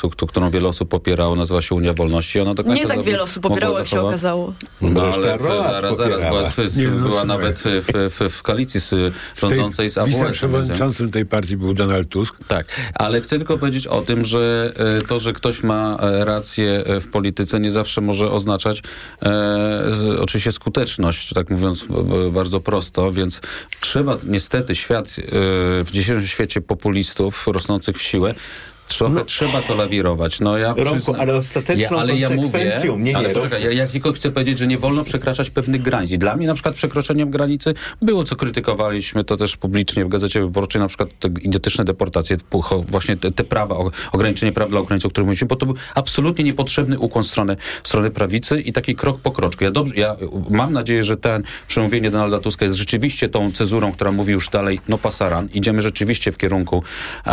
którą wiele osób popierało, nazywa się Unia Wolności. Ona do końca Nie tak wiele osób popierało, jak się okazało. No ale zaraz, była nawet w koalicji rządzącej z AWS. Wiceprzewodniczącym tej partii był Donald Tusk. Tak, ale chcę tylko powiedzieć o tym, że to, że ktoś ma rację w polityce, nie zawsze może oznaczać oczywiście skuteczność, tak mówiąc bardzo prosto, więc trzeba niestety w dzisiejszym świecie populistów rosnących w siłę trzeba to lawirować. Romku, ale ostateczną konsekwencją... Ja tylko chcę powiedzieć, że nie wolno przekraczać pewnych granic. I dla mnie na przykład przekroczeniem granicy było, co krytykowaliśmy, to też publicznie w Gazecie Wyborczej, na przykład te idiotyczne deportacje, właśnie te prawa, ograniczenie praw dla Ukraińców, o których mówiliśmy, bo to był absolutnie niepotrzebny ukłon w stronę prawicy i taki krok po kroczku. Ja mam nadzieję, że ten przemówienie Donalda Tuska jest rzeczywiście tą cezurą, która mówi już dalej, pasaran. Idziemy rzeczywiście w kierunku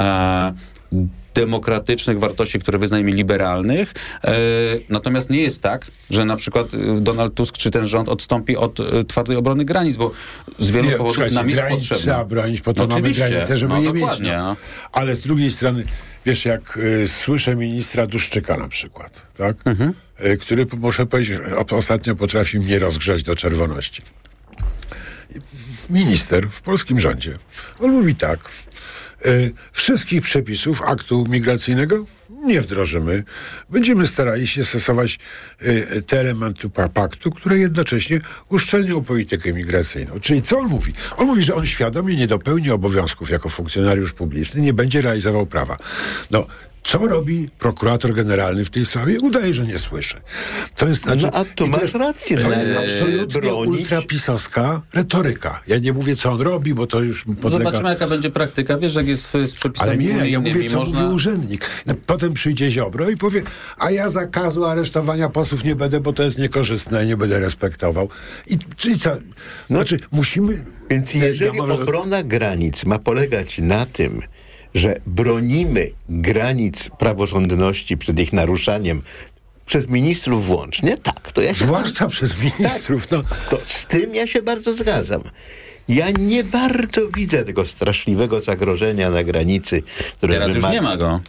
demokratycznych wartości, które wyznajemy liberalnych. Natomiast nie jest tak, że na przykład Donald Tusk czy ten rząd odstąpi od twardej obrony granic, bo z wielu powodów nam jest potrzebne. Trzeba bronić, po to mamy granice, żeby je mieć. Ale z drugiej strony, wiesz, jak słyszę ministra Duszczyka na przykład, tak? Który, muszę powiedzieć, ostatnio potrafi mnie rozgrzać do czerwoności. Minister w polskim rządzie. On mówi tak: wszystkich przepisów aktu migracyjnego nie wdrożymy. Będziemy starali się stosować te elementy paktu, które jednocześnie uszczelnią politykę migracyjną. Czyli co on mówi? On mówi, że on świadomie nie dopełni obowiązków jako funkcjonariusz publiczny, nie będzie realizował prawa. Co robi prokurator generalny w tej sprawie? Udaje, że nie słyszy. To jest, a tu masz rację. To jest absolutnie ultrapisowska retoryka. Ja nie mówię, co on robi, bo to już podlega... Zobaczymy, jaka będzie praktyka. Wiesz, jak jest z przepisami. Ale nie, ja mówię, co mówi urzędnik. Potem przyjdzie Ziobro i powie, a ja zakazu aresztowania posłów nie będę, bo to jest niekorzystne, nie będę respektował. Czyli co? Znaczy, musimy... Więc jeżeli obrona granic ma polegać na tym, że bronimy granic praworządności przed ich naruszaniem przez ministrów włącznie, tak, to ja się... Zwłaszcza przez ministrów, tak, to z tym ja się bardzo zgadzam. Ja nie bardzo widzę tego straszliwego zagrożenia na granicy, które teraz już nie ma go.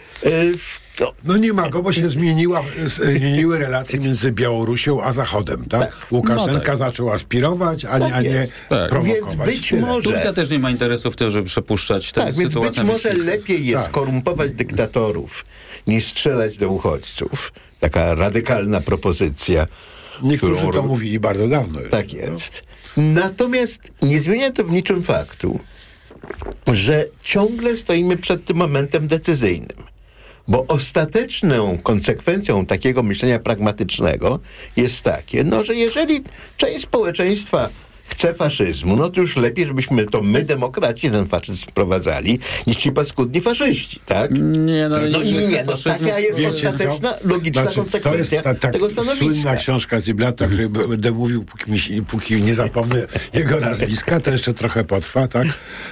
Nie ma go, bo się zmieniły relacje między Białorusią a Zachodem, tak? Łukaszenka zaczął aspirować, a nie prowokować. Więc być może... Turcja też nie ma interesu w tym, żeby przepuszczać tę sytuację. Więc być może lepiej jest korumpować dyktatorów, niż strzelać do uchodźców. Taka radykalna propozycja. Niektórzy to mówili bardzo dawno. Tak jest. Natomiast nie zmienia to w niczym faktu, że ciągle stoimy przed tym momentem decyzyjnym. Bo ostateczną konsekwencją takiego myślenia pragmatycznego jest takie, że jeżeli część społeczeństwa chce faszyzmu, to już lepiej, żebyśmy to my, demokraci, ten faszyzm wprowadzali, niż ci paskudni faszyści, tak? Taka jest ostateczna, logiczna konsekwencja tego stanowiska. Słynna książka Ziblatta, której będę mówił, póki nie zapomnę jego nazwiska, to jeszcze trochę potrwa, tak?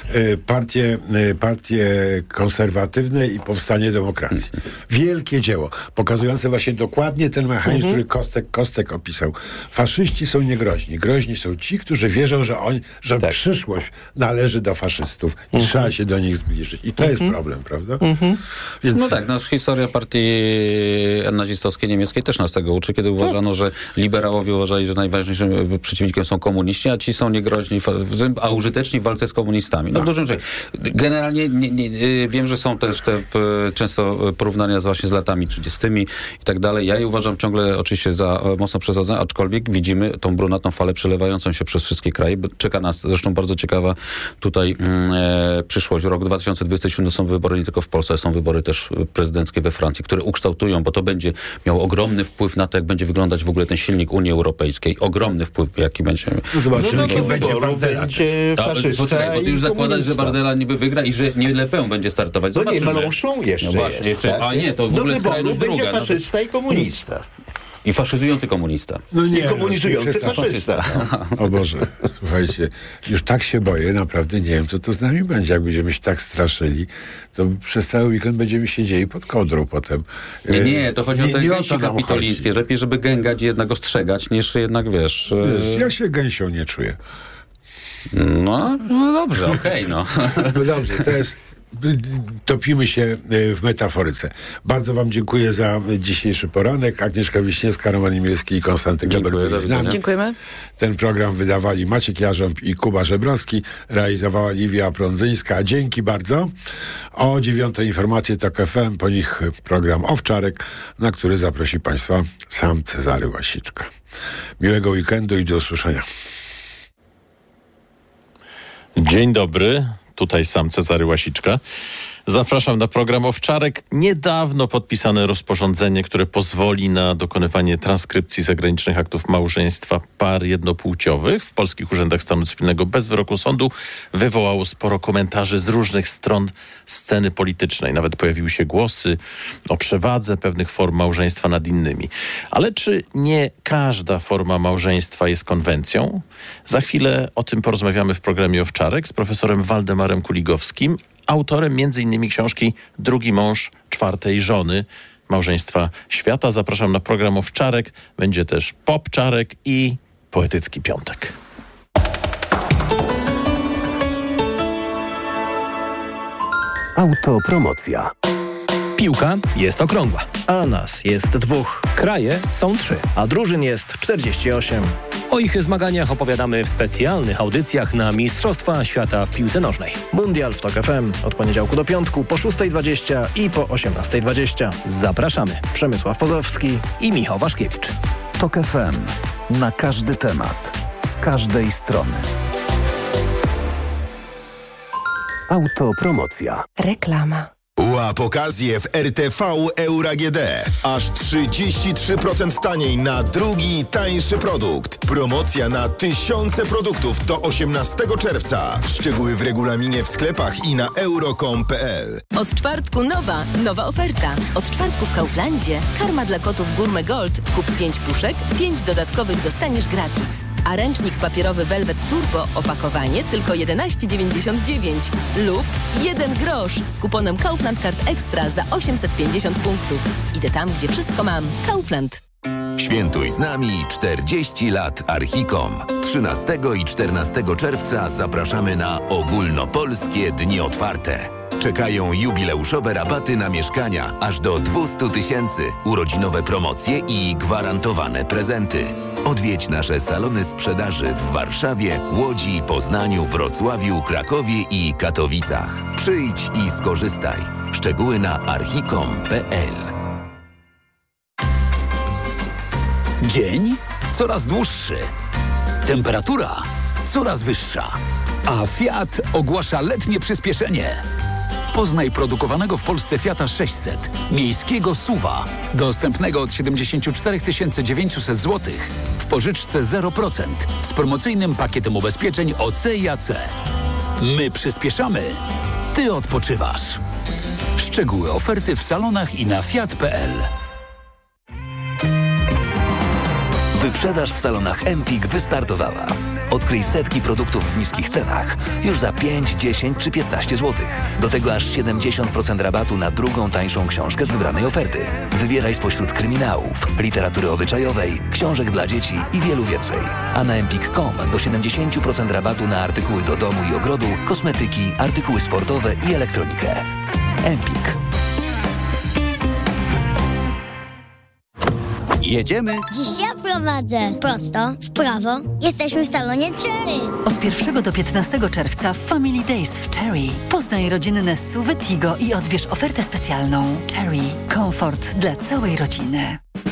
Partie konserwatywne i powstanie demokracji. Wielkie dzieło, pokazujące właśnie dokładnie ten mechanizm, który Kostek opisał. Faszyści są niegroźni. Groźni są ci, którzy wierzą, że przyszłość należy do faszystów i trzeba się do nich zbliżyć. I to jest problem, prawda? Więc... historia partii nazistowskiej niemieckiej też nas tego uczy, kiedy uważano, że liberałowie uważali, że najważniejszym przeciwnikiem są komuniści, a ci są niegroźni, a użyteczni w walce z komunistami. W dużym rzeczy. Generalnie wiem, że są też te często porównania właśnie z latami 30. i tak dalej. Ja je uważam ciągle oczywiście za mocno przesadzone, aczkolwiek widzimy tą brunatną falę przelewającą się przez wszystkie kraje. Czeka nas zresztą bardzo ciekawa tutaj przyszłość. Rok 2027 są wybory nie tylko w Polsce, są wybory też prezydenckie we Francji, które ukształtują, bo to będzie miało ogromny wpływ na to, jak będzie wyglądać w ogóle ten silnik Unii Europejskiej. Ogromny wpływ, jaki będzie. Zobaczymy, kim będzie Bardella. Poczekaj, bo ty już zakładasz, że Bardella niby wygra i że nie Le Pen będzie startować. Zobaczymy. Mélenchon jeszcze jest. Tak? A nie, to w ogóle skrajność druga. Będzie faszysta i komunista. I faszyzujący komunista. I komunizujący faszysta. O Boże, słuchajcie, już tak się boję, naprawdę nie wiem, co to z nami będzie. Jak będziemy się tak straszyli, to przez cały weekend będziemy siedzieli pod kołdrą potem. Nie, to chodzi o te gęsi kapitolińskie. Lepiej, żeby gęgać i jednak ostrzegać, niż jednak, wiesz... Ja się gęsią nie czuję. No dobrze, okej. No dobrze, też... topimy się w metaforyce. Bardzo wam dziękuję za dzisiejszy poranek. Agnieszka Wiśniewska, Roman Imielski i Konstanty Kleber byli z nami. Dziękujemy. Ten program wydawali Maciek Jarząb i Kuba Żebrowski. Realizowała Liwia Prądzyńska. Dzięki bardzo. O 9:00 informacje TOK FM, po nich program Owczarek, na który zaprosi państwa sam Cezary Łasiczka. Miłego weekendu i do usłyszenia. Dzień dobry, tutaj sam Cezary Łasiczka. Zapraszam na program Owczarek. Niedawno podpisane rozporządzenie, które pozwoli na dokonywanie transkrypcji zagranicznych aktów małżeństwa par jednopłciowych w polskich urzędach stanu cywilnego bez wyroku sądu, wywołało sporo komentarzy z różnych stron sceny politycznej. Nawet pojawiły się głosy o przewadze pewnych form małżeństwa nad innymi. Ale czy nie każda forma małżeństwa jest konwencją? Za chwilę o tym porozmawiamy w programie Owczarek z profesorem Waldemarem Kuligowskim, autorem m.in. książki Drugi mąż czwartej żony, Małżeństwa świata. Zapraszam na program Owczarek. Będzie też popczarek i poetycki piątek. Autopromocja. Piłka jest okrągła. A nas jest 2. Kraje są 3. A drużyn jest 48. O ich zmaganiach opowiadamy w specjalnych audycjach na Mistrzostwa Świata w piłce nożnej. Mundial w TOK FM od poniedziałku do piątku po 6:20 i po 18:20. Zapraszamy. Przemysław Pozowski I Michał Waszkiewicz. TOK FM. Na każdy temat. Z każdej strony. Autopromocja. Reklama. Łap okazję w RTV Euro AGD. Aż 33% taniej na drugi, tańszy produkt. Promocja na tysiące produktów do 18 czerwca. Szczegóły w regulaminie w sklepach i na euro.com.pl. Od czwartku nowa oferta. Od czwartku w Kauflandzie karma dla kotów Gourmet Gold. Kup 5 puszek, 5 dodatkowych dostaniesz gratis. A ręcznik papierowy Velvet Turbo opakowanie tylko 11,99 lub 1 grosz z kuponem Kaufland Card Extra za 850 punktów. Idę tam, gdzie wszystko mam. Kaufland. Świętuj z nami 40 lat Archicom. 13 i 14 czerwca zapraszamy na ogólnopolskie dni otwarte. Czekają jubileuszowe rabaty na mieszkania aż do 200 000, urodzinowe promocje i gwarantowane prezenty. Odwiedź nasze salony sprzedaży w Warszawie, Łodzi, Poznaniu, Wrocławiu, Krakowie i Katowicach. Przyjdź i skorzystaj. Szczegóły na archicom.pl. Dzień coraz dłuższy. Temperatura coraz wyższa. A Fiat ogłasza letnie przyspieszenie. Poznaj produkowanego w Polsce Fiata 600, miejskiego SUV-a, dostępnego od 74 900 zł w pożyczce 0% z promocyjnym pakietem ubezpieczeń OC i AC. My przyspieszamy, ty odpoczywasz. Szczegóły oferty w salonach i na fiat.pl. Wyprzedaż w salonach Empik wystartowała. Odkryj setki produktów w niskich cenach już za 5, 10 czy 15 zł. Do tego aż 70% rabatu na drugą tańszą książkę z wybranej oferty. Wybieraj spośród kryminałów, literatury obyczajowej, książek dla dzieci i wielu więcej. A na empik.com do 70% rabatu na artykuły do domu i ogrodu, kosmetyki, artykuły sportowe i elektronikę. Empik. Jedziemy. Dziś ja prowadzę. Prosto, w prawo. Jesteśmy w salonie Cherry. Od 1 do 15 czerwca w Family Days w Cherry. Poznaj rodzinne SUV Tigo i odbierz ofertę specjalną. Cherry. Komfort dla całej rodziny.